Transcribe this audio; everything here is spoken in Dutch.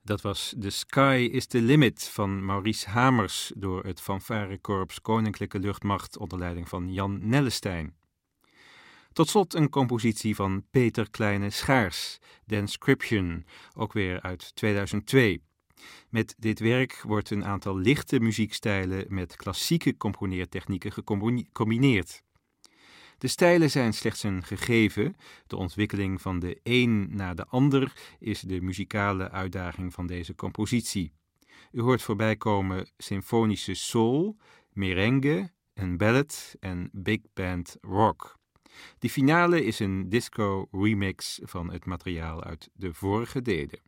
Dat was The Sky is the Limit van Maurice Hamers door het fanfarekorps Koninklijke Luchtmacht onder leiding van Jan Nellestein. Tot slot een compositie van Peter Kleine-Schaars, Danscription, ook weer uit 2002. Met dit werk wordt een aantal lichte muziekstijlen met klassieke componeertechnieken gecombineerd. De stijlen zijn slechts een gegeven, de ontwikkeling van de een na de ander is de muzikale uitdaging van deze compositie. U hoort voorbij komen symfonische soul, merengue, een ballad en big band rock. De finale is een disco remix van het materiaal uit de vorige delen.